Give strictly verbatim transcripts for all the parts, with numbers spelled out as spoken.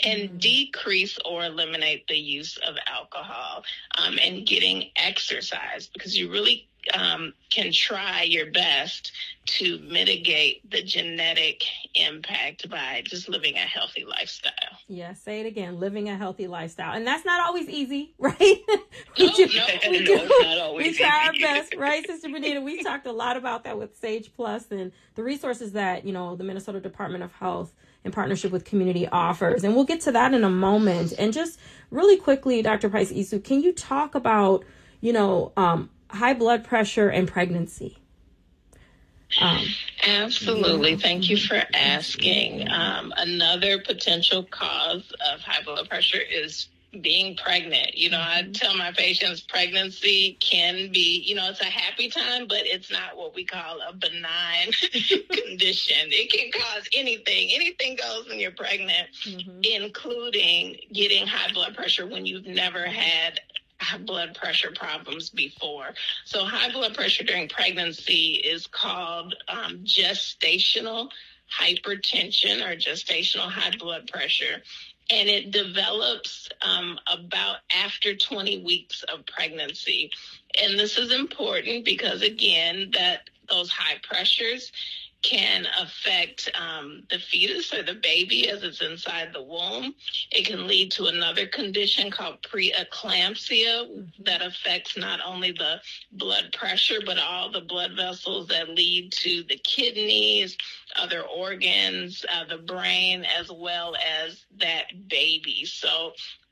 and mm. decrease or eliminate the use of alcohol, um, and getting exercise, because you really um, can try your best to mitigate the genetic impact by just living a healthy lifestyle. Yeah, say it again, living a healthy lifestyle. And that's not always easy, right? we no, do, no, we, do. No, it's not always we try easy. our best, right, Sister Benita? We talked a lot about that with Sage Plus and the resources that, you know, the Minnesota Department of Health in partnership with Community offers. And we'll get to that in a moment. And just really quickly, Doctor Price-Issouk, can you talk about, you know, um, high blood pressure and pregnancy? Um, Absolutely. Yeah. Thank you for asking. Um, another potential cause of high blood pressure is being pregnant. You know, I tell my patients pregnancy can be, you know, it's a happy time, but it's not what we call a benign condition. It can cause anything. Anything goes when you're pregnant, mm-hmm. including getting high blood pressure when you've never had high blood pressure problems before. So high blood pressure during pregnancy is called um, gestational hypertension or gestational high blood pressure. And it develops um, about after twenty weeks of pregnancy. And this is important because, again, that those high pressures can affect um, the fetus or the baby as it's inside the womb. It can lead to another condition called preeclampsia that affects not only the blood pressure, but all the blood vessels that lead to the kidneys, other organs, uh, the brain, as well as that baby. So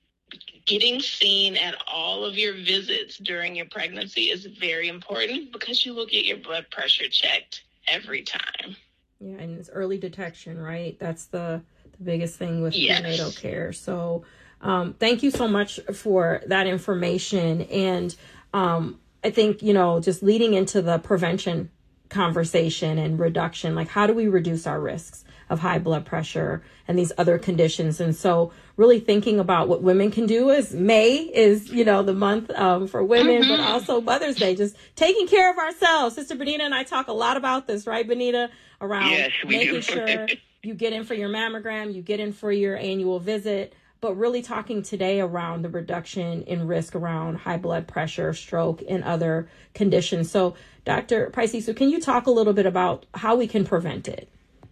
getting seen at all of your visits during your pregnancy is very important because you will get your blood pressure checked every time. Yeah, and it's early detection, right? That's the, the biggest thing with yes. prenatal care. So um, thank you so much for that information. And um, I think, you know, just leading into the prevention conversation and reduction, like how do we reduce our risks of high blood pressure and these other conditions? And so really thinking about what women can do is May is, you know, the month um, for women, mm-hmm. but also Mother's Day, just taking care of ourselves. Sister Benita and I talk a lot about this, right, Benita, around yes, making do. sure you get in for your mammogram, you get in for your annual visit, but really talking today around the reduction in risk around high blood pressure, stroke, and other conditions. So Doctor Price-Issouk, can you talk a little bit about how we can prevent it?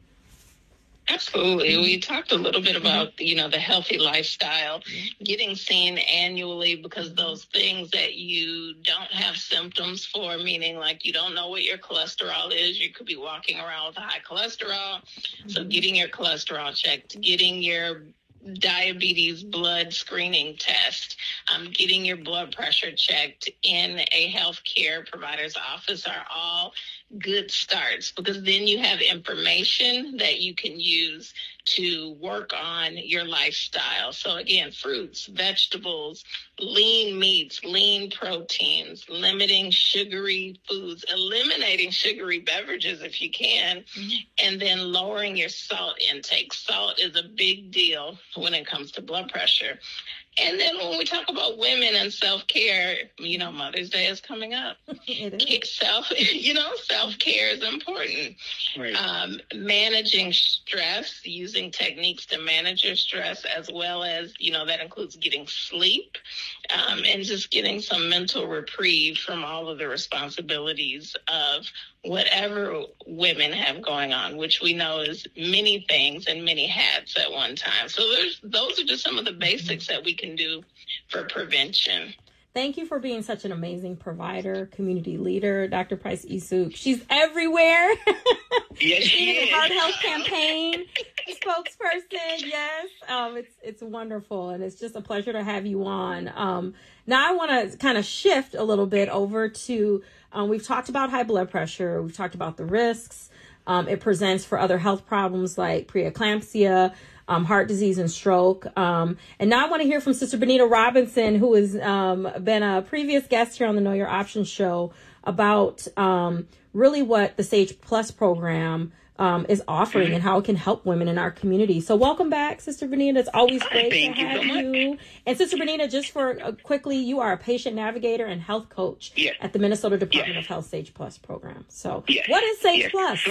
Absolutely. We talked a little bit about, you know, the healthy lifestyle, getting seen annually, because those things that you don't have symptoms for, meaning like you don't know what your cholesterol is, you could be walking around with a high cholesterol. So getting your cholesterol checked, getting your diabetes blood screening test, um, getting your blood pressure checked in a healthcare provider's office are all good starts, because then you have information that you can use to work on your lifestyle. So again, fruits, vegetables, lean meats, lean proteins, limiting sugary foods, eliminating sugary beverages if you can, mm-hmm. and then lowering your salt intake. Salt is a big deal when it comes to blood pressure. And then when we talk about women and self-care, you know, Mother's Day is coming up. It is. Self, you know, self-care is important. Right. Um, managing stress, using techniques to manage your stress, as well as, you know, that includes getting sleep, um, and just getting some mental reprieve from all of the responsibilities of whatever women have going on, which we know is many things and many hats at one time. So there's, those are just some of the basics that we can do for prevention. Thank you for being such an amazing provider, community leader, Doctor Price-Issouk. She's everywhere. Yes, she is. Heart Health Campaign spokesperson. Yes, um, it's it's wonderful, and it's just a pleasure to have you on. Um, now I want to kind of shift a little bit over to. Um, we've talked about high blood pressure. We've talked about the risks um, it presents for other health problems like preeclampsia, um, heart disease, and stroke. Um, and now I want to hear from Sister Benita Robinson, who has um, been a previous guest here on the Know Your Options show, about um, really what the Sage Plus program um, is offering and how it can help women in our community. So welcome back, Sister Benita. It's always great Thank to you have so much. you. And Sister Benita, just for uh, quickly, you are a patient navigator and health coach yes. at the Minnesota Department yes. of Health Sage Plus program. So yes. what is Sage yes. Plus?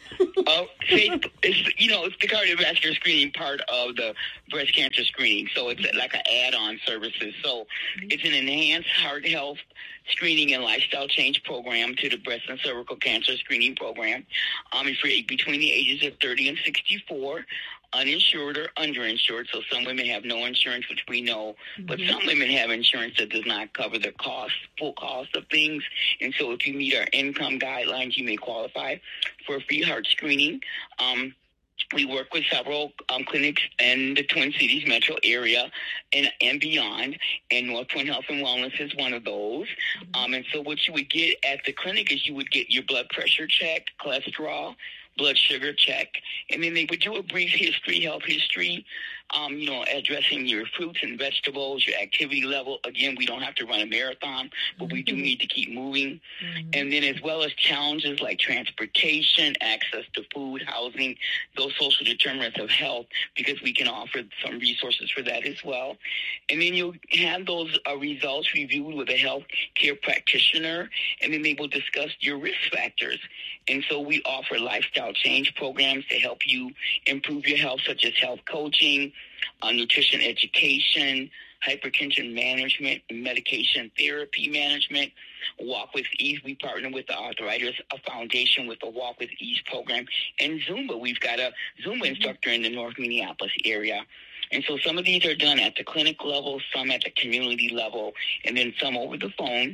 Oh, say, it's, you know, it's the cardiovascular screening part of the breast cancer screening. So it's like an add-on services. So it's an enhanced heart health screening and lifestyle change program to the breast and cervical cancer screening program. Um, it's for between the ages of thirty and sixty-four. Uninsured or underinsured, so some women have no insurance, which we know, mm-hmm. but some women have insurance that does not cover the cost, full cost of things. And so if you meet our income guidelines, you may qualify for a free heart screening. Um, we work with several um, clinics in the Twin Cities metro area and, and beyond, and North Point Health and Wellness is one of those. Mm-hmm. Um, and so what you would get at the clinic is you would get your blood pressure checked, cholesterol, blood sugar check, and then they would do a brief history, health history, um, you know, addressing your fruits and vegetables, your activity level. Again, we don't have to run a marathon, but mm-hmm. we do need to keep moving. Mm-hmm. And then as well as challenges like transportation, access to food, housing, those social determinants of health, because we can offer some resources for that as well. And then you'll have those uh, results reviewed with a health care practitioner, and then they will discuss your risk factors. And so we offer lifestyle change programs to help you improve your health, such as health coaching, uh, nutrition education, hypertension management, medication therapy management, Walk with Ease. We partner with the Arthritis Foundation with the Walk with Ease program, and Zumba. We've got a Zumba instructor in the North Minneapolis area. And so some of these are done at the clinic level, some at the community level, and then some over the phone.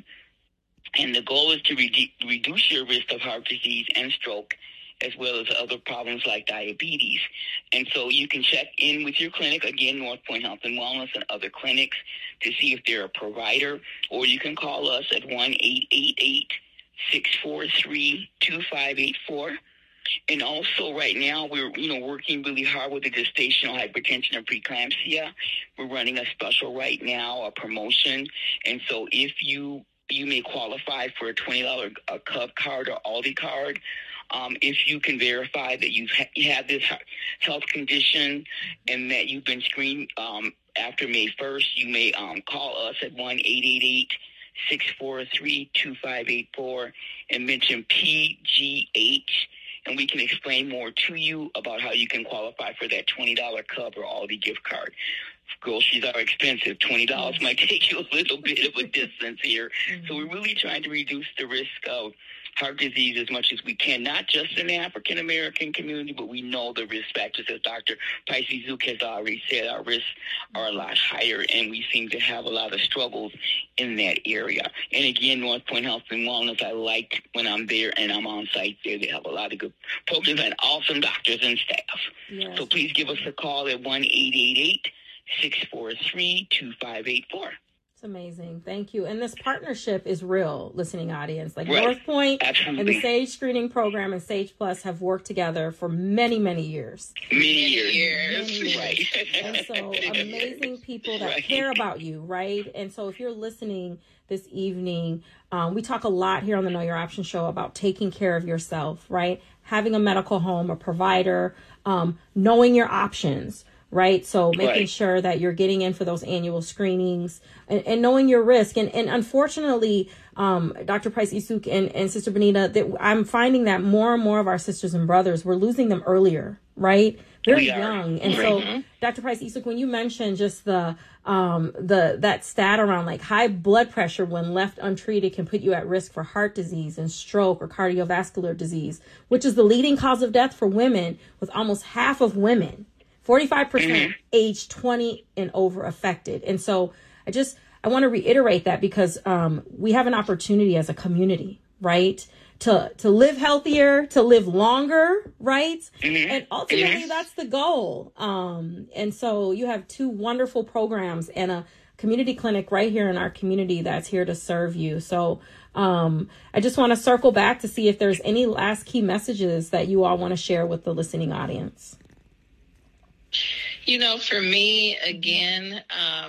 And the goal is to re- reduce your risk of heart disease and stroke, as well as other problems like diabetes. And so you can check in with your clinic, again, North Point Health and Wellness and other clinics, to see if they're a provider, or you can call us at one eight eight eight, six four three, two five eight four. And also right now we're, you know, working really hard with the gestational hypertension and preeclampsia. We're running a special right now, a promotion. And so if you you may qualify for a twenty dollars a Cub card or Aldi card. Um, if you can verify that you've ha- you have this health condition and that you've been screened um, after May first, you may um, call us at one eight eight eight, six four three, two five eight four and mention P G H, and we can explain more to you about how you can qualify for that twenty dollars Cub or Aldi gift card. Groceries are expensive. twenty dollars might take you a little bit of a distance here. Mm-hmm. So we're really trying to reduce the risk of heart disease as much as we can, not just in the African-American community, but we know the risk factors. As Doctor Price-Izuke has already said, our risks are a lot higher, and we seem to have a lot of struggles in that area. And again, North Point Health and Wellness, I like when I'm there and I'm on site there. They have a lot of good programs and awesome doctors and staff. Yes. So please give us a call at one eight eight eight, six four three, two five eight four. It's amazing. Thank you. And this partnership is real, listening audience. Like right. North Point Absolutely. and the SAGE screening program and SAGE Plus have worked together for many, many years. Many years. Many years. Right. And so amazing people that right. care about you, right? And so if you're listening this evening, um, we talk a lot here on the Know Your Options show about taking care of yourself, right? Having a medical home, a provider, um, knowing your options. Right. So making right. sure that you're getting in for those annual screenings and, and knowing your risk. And, and unfortunately, um, Doctor Price-Izuke and, and Sister Benita, that I'm finding that more and more of our sisters and brothers, we're losing them earlier. Right. Very young. And mm-hmm. so, Doctor Price-Izuke, when you mentioned just the um, the that stat around like high blood pressure when left untreated can put you at risk for heart disease and stroke or cardiovascular disease, which is the leading cause of death for women, with almost half of women forty-five percent mm-hmm. age twenty and over affected. And so I just, I want to reiterate that because um, we have an opportunity as a community, right? To, to live healthier, to live longer, right? Mm-hmm. And ultimately mm-hmm. that's the goal. Um, and so you have two wonderful programs and a community clinic right here in our community that's here to serve you. So um, I just want to circle back to see if there's any last key messages that you all want to share with the listening audience. You know, for me, again, um,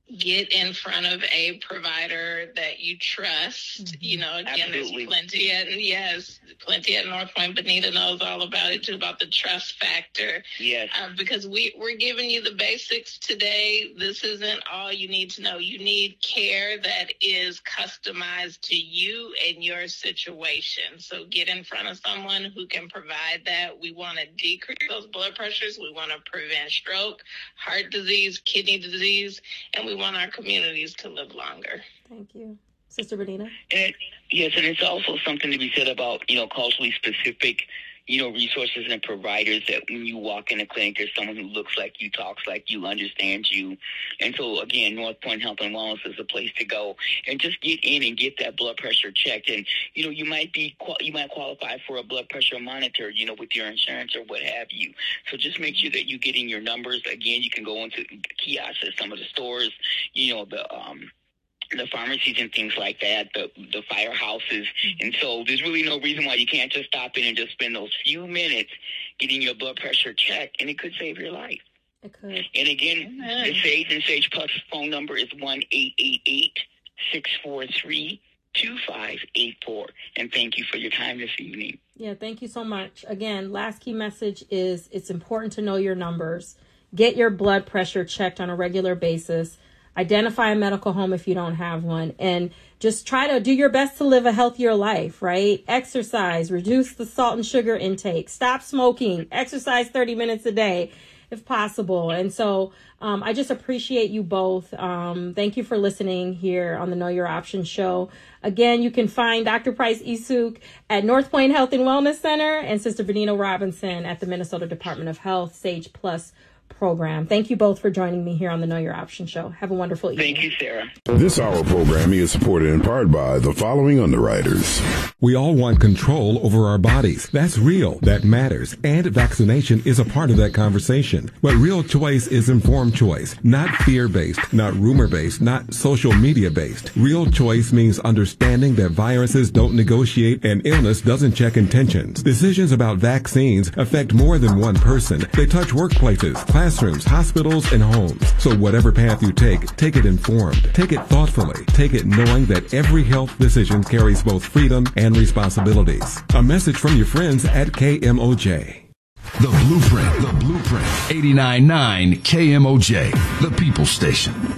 get in front of a provider that you trust. Mm-hmm. You know, again, Absolutely. There's plenty at, yes, plenty at North Point. Benita knows all about it too, about the trust factor. Yes. Uh, because we, we're giving you the basics today. This isn't all you need to know. You need care that is customized to you and your situation. So get in front of someone who can provide that. We want to decrease those blood pressures. We want to prevent stroke, heart disease, kidney disease, and we We want our communities to live longer. Thank you. Sister Benita? And it, yes, and it's also something to be said about, you know, culturally specific, you know, resources and providers that when you walk in a clinic, there's someone who looks like you, talks like you, understands you. And so, again, North Point Health and Wellness is a place to go and just get in and get that blood pressure checked. And, you know, you might be, you might qualify for a blood pressure monitor, you know, with your insurance or what have you. So just make sure that you're getting your numbers. Again, you can go into kiosks at some of the stores, you know, the, um, the pharmacies and things like that, the the firehouses. And so there's really no reason why you can't just stop in and just spend those few minutes getting your blood pressure checked, and it could save your life. It could. And again, Amen. The Sage and Sage Plus phone number is one eight eight eight, six four three, two five eight four. And thank you for your time this evening. Yeah, thank you so much. Again, last key message is it's important to know your numbers. Get your blood pressure checked on a regular basis. Identify a medical home if you don't have one, and just try to do your best to live a healthier life, right? Exercise, reduce the salt and sugar intake, stop smoking, exercise thirty minutes a day if possible. And so um, I just appreciate you both. Um, thank you for listening here on the Know Your Options show. Again, you can find Doctor Price Isuk at North Point Health and Wellness Center and Sister Benita Robinson at the Minnesota Department of Health Sage Plus program. Thank you both for joining me here on the Know Your Options show. Have a wonderful evening. Thank you, Sarah. This hour programming is supported in part by the following underwriters. We all want control over our bodies. That's real. That matters. And vaccination is a part of that conversation. But real choice is informed choice, not fear-based, not rumor-based, not social media-based. Real choice means understanding that viruses don't negotiate and illness doesn't check intentions. Decisions about vaccines affect more than one person. They touch workplaces, classrooms, hospitals, and homes. So whatever path you take, take it informed. Take it thoughtfully. Take it knowing that every health decision carries both freedom and responsibilities. A message from your friends at K M O J. The Blueprint. The Blueprint. eighty-nine point nine K M O J. The People Station.